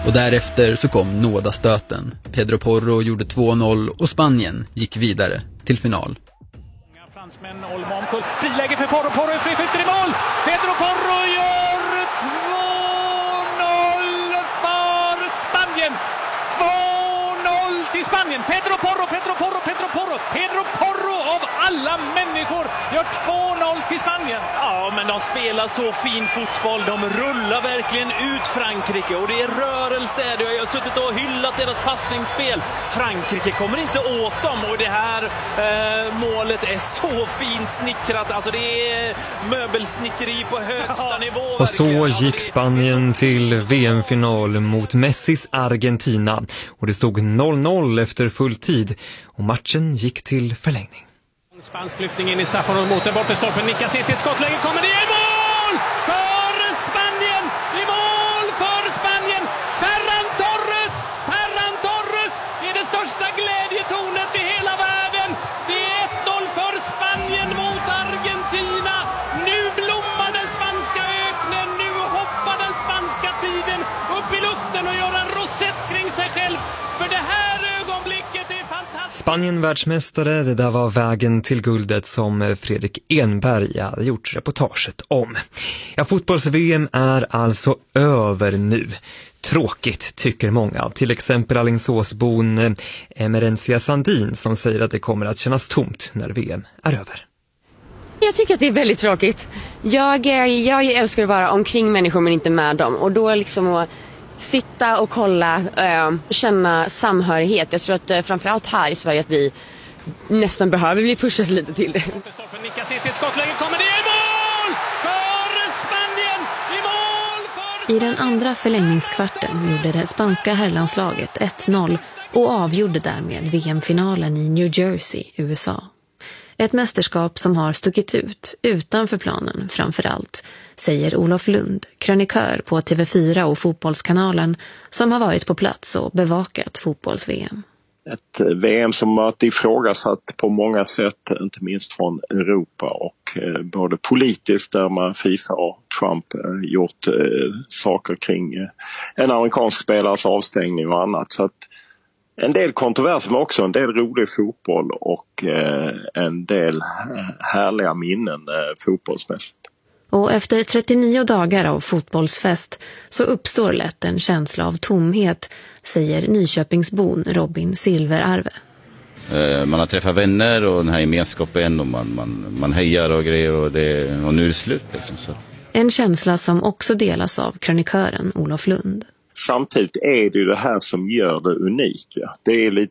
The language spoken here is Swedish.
Och därefter så kom nådastöten. Pedro Porro gjorde 2-0 och Spanien gick vidare till final. Fransmän, Olmo omkull. Friläge för Porro. Porro är friskjuter i mål. Pedro Porro gör 2-0 för Spanien. 2-0 till Spanien. Pedro Porro, Pedro Porro, Pedro Porro. Pedro Porro av alla människor gör 2-0 till Spanien. Ja, men de spelar så fin fotboll. De rullar verkligen ut Frankrike och det är rörelse. Jag har suttit och hyllat deras passningsspel. Frankrike kommer inte åt dem och det här målet är så fint snickrat. Alltså det är möbelsnickeri på högsta nivå. Och så gick Spanien till VM-final mot Messis Argentina. Och det stod 0-0 efter full tid och matchen gick till förlängning. Spansk lyftning in i straffområdet mot den bortre stolpen. Nickas in till ett skottläge. Kommer det i mål för Spanien! I mål för Spanien! Ferran Torres är det största glädjetornet i hela världen. Det är 1-0 för Spanien mot Argentina. Nu blommar den spanska öknen. Nu hoppar den spanska tiden upp i luften och gör en rosett kring sig själv. För det här ögonblicket är fantastiskt. Spanien världsmästare, det där var vägen till guldet som Fredrik Enberg hade gjort reportaget om. Ja, fotbolls-VM är alltså över nu. Tråkigt tycker många, till exempel Alingsåsbon Emerencia Sandin som säger att det kommer att kännas tomt när VM är över. Jag tycker att det är väldigt tråkigt. Jag älskar att vara omkring människor men inte med dem. Och då liksom att sitta och kolla, känna samhörighet. Jag tror att framförallt här i Sverige att vi nästan behöver bli pushade lite till det. Nickas in till ett skottläge. Kommer det i mål för Spanien! I mål för... I den andra förlängningskvarten gjorde det spanska herrlandslaget 1-0 och avgjorde därmed VM-finalen i New Jersey, USA. Ett mästerskap som har stuckit ut utanför planen framförallt, säger Olof Lund, krönikör på TV4 och Fotbollskanalen som har varit på plats och bevakat fotbolls-VM. Ett VM som varit ifrågasatt på många sätt, inte minst från Europa och både politiskt där man FIFA och Trump gjort saker kring en amerikansk spelares avstängning och annat. Så att en del kontroverser men också en del rolig fotboll och en del härliga minnen fotbollsmässigt. Och efter 39 dagar av fotbollsfest så uppstår lätt en känsla av tomhet, säger Nyköpingsbon Robin Silverarve. Man har träffat vänner och den här gemenskapen och man hejar och grejer och nu är det slut. Liksom, så. En känsla som också delas av krönikören Olof Lund. Samtidigt är det ju det här som gör det unika. Det är lite